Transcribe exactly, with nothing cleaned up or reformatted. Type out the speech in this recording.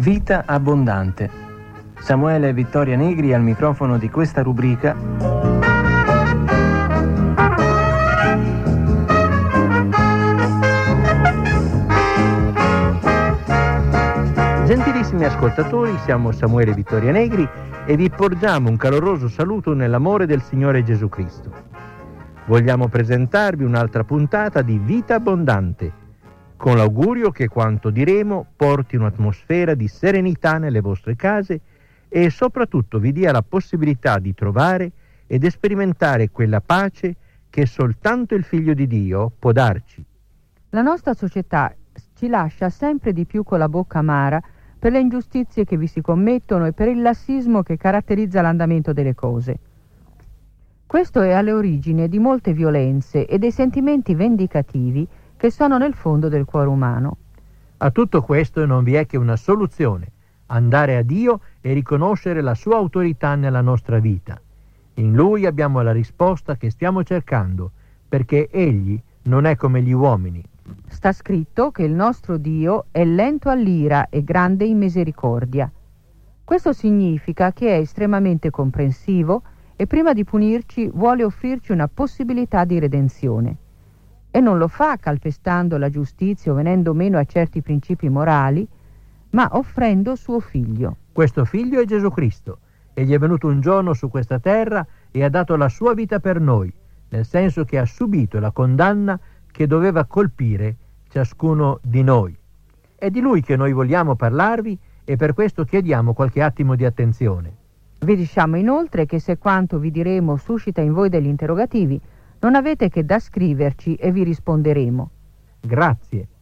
Vita abbondante. Samuele Vittoria Negri al microfono di questa rubrica. Gentilissimi ascoltatori, siamo Samuele Vittoria Negri e vi porgiamo un caloroso saluto nell'amore del Signore Gesù Cristo. Vogliamo presentarvi un'altra puntata di Vita abbondante, con l'augurio che quanto diremo porti un'atmosfera di serenità nelle vostre case e soprattutto vi dia la possibilità di trovare ed sperimentare quella pace che soltanto il Figlio di Dio può darci. La nostra società ci lascia sempre di più con la bocca amara per le ingiustizie che vi si commettono e per il lassismo che caratterizza l'andamento delle cose. Questo è alle origini di molte violenze e dei sentimenti vendicativi che sono nel fondo del cuore umano. A tutto questo non vi è che una soluzione: andare a Dio e riconoscere la sua autorità nella nostra vita. In Lui abbiamo la risposta che stiamo cercando, perché Egli non è come gli uomini. Sta scritto che il nostro Dio è lento all'ira e grande in misericordia. Questo significa che è estremamente comprensivo e prima di punirci vuole offrirci una possibilità di redenzione. E non lo fa calpestando la giustizia o venendo meno a certi principi morali, ma offrendo suo figlio. Questo figlio è Gesù Cristo. Egli è venuto un giorno su questa terra e ha dato la sua vita per noi, nel senso che ha subito la condanna che doveva colpire ciascuno di noi. È di Lui che noi vogliamo parlarvi e per questo chiediamo qualche attimo di attenzione. Vi diciamo inoltre che se quanto vi diremo suscita in voi degli interrogativi, non avete che da scriverci e vi risponderemo. Grazie.